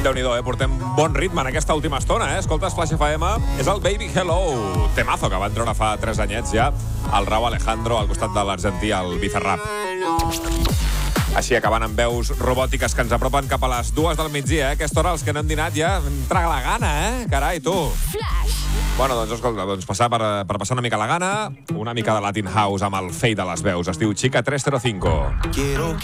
Déu-n'hi-do, portem bon ritme en aquesta última estona, Escoltes Flash FM, és el Baby Hello, temazo que van treure fa 3 anyets ja, el Rauw Alejandro al costat de l'argentí, el Bizarrap. Així acabant amb veus robòtiques que ens apropen cap a les 2 del migdia, Aquesta hora els que no hem dinat ja traga la gana, Carai, tu. Bueno, doncs, escolta, passar per passar una mica la gana, una mica de Latin House amb el fade de les veus. Es diu Chica 305.